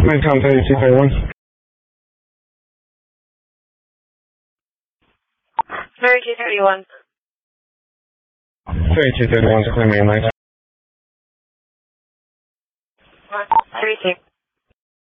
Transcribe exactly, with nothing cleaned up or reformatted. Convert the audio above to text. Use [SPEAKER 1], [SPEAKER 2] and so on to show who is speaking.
[SPEAKER 1] Midtown thirty-two thirty-one.
[SPEAKER 2] thirty-two thirty-one.
[SPEAKER 1] thirty-two thirty-one to clear main line.
[SPEAKER 2] thirty-two.